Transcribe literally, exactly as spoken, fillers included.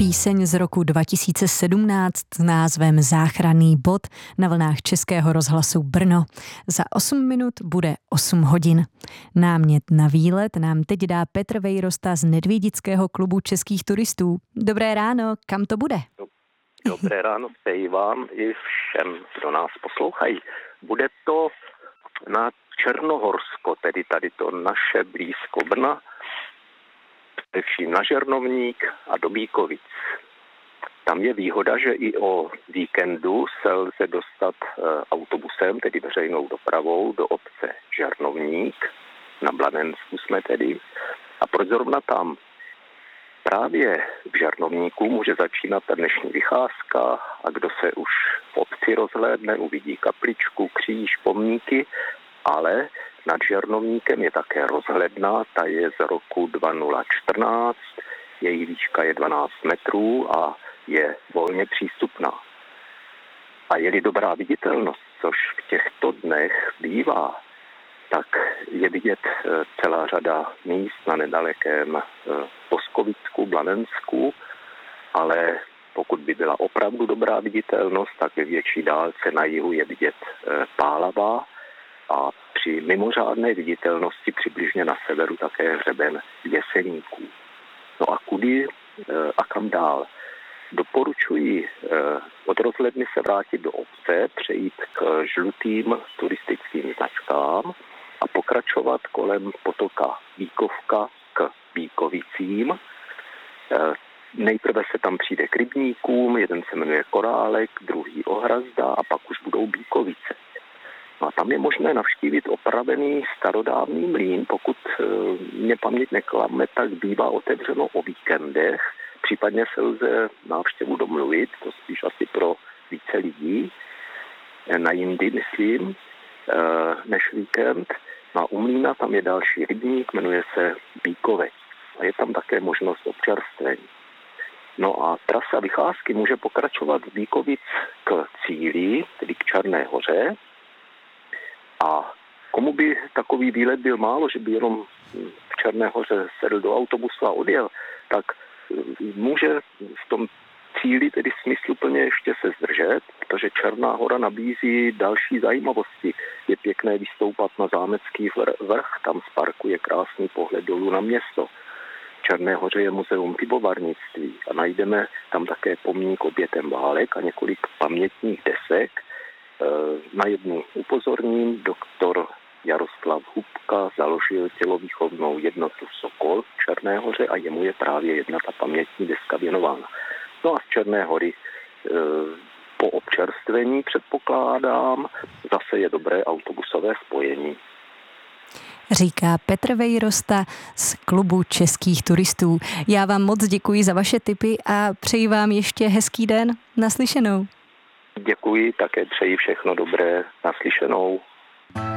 Píseň z roku dva tisíce sedmnáct s názvem Záchranný bod na vlnách Českého rozhlasu Brno. Za osm minut bude osm hodin. Námět na výlet nám teď dá Petr Vejrosta z Nedvědického klubu českých turistů. Dobré ráno, kam to bude? Dobré ráno přeji vám i všem, kdo nás poslouchají. Bude to na Černohorsko, tedy tady to naše blízko Brna, především na Žernovník a do Bíkovic. Tam je výhoda, že i o víkendu se lze dostat autobusem, tedy veřejnou dopravou, do obce Žernovník. Na Blanensku jsme tedy. A proč zrovna tam? Právě v Žernovníku může začínat ta dnešní vycházka a kdo se už v obci rozhlédne, uvidí kapličku, kříž, pomníky, ale nad Žernovníkem je také rozhledna, ta je z roku dva tisíce čtrnáct, její výška je dvanáct metrů a je volně přístupná. A je-li dobrá viditelnost, což v těchto dnech bývá, tak je vidět celá řada míst na nedalekém Boskovicku, Blanensku, ale pokud by byla opravdu dobrá viditelnost, tak ve větší dálce na jihu je vidět Pálava a při mimořádné viditelnosti přibližně na severu také hřeben Jeseníků. No a kudy a kam dál? Doporučuji od rozhledny se vrátit do obce, přejít k žlutým turistickým značkám a pokračovat kolem potoka Víkovka k Bíkovicím. Nejprve se tam přijde k rybníkům, jeden se jmenuje Korálek, druhý Ohrazda a pak už budou Bíkovice. No a tam je možné navštívit opravený starodávný mlýn, pokud mě paměť neklame, tak bývá otevřeno o víkendech, případně se lze návštěvu domluvit, to spíš asi pro více lidí, na jindy myslím, než víkend. No a u mlýna tam je další rybník, jmenuje se Bíkovec a je tam také možnost občerstvení. No a trasa vycházky může pokračovat z Bíkovic k cíli, tedy k Černé Hoře. A komu by takový výlet byl málo, že by jenom v Černé Hoře sedl do autobusu a odjel, tak může v tom cíli tedy smysluplně ještě se zdržet, protože Černá Hora nabízí další zajímavosti. Je pěkné vystoupat na Zámecký vrch, tam z parku je krásný pohled dolů na město. V Černé Hoře je muzeum pivovarnictví a najdeme tam také pomník obětem válek a několik pamětních desek. Na jednu upozorním, doktor Jaroslav Hubka založil tělovýchovnou jednotu Sokol v Černé Hoře a jemu je právě jedna ta pamětní deska věnována. No a z Černé Hory e, po občerstvení předpokládám, zase je dobré autobusové spojení. Říká Petr Vejrosta z klubu českých turistů. Já vám moc děkuji za vaše tipy a přeji vám ještě hezký den. Naslyšenou. Děkuji, také přeji všechno dobré, naslyšenou.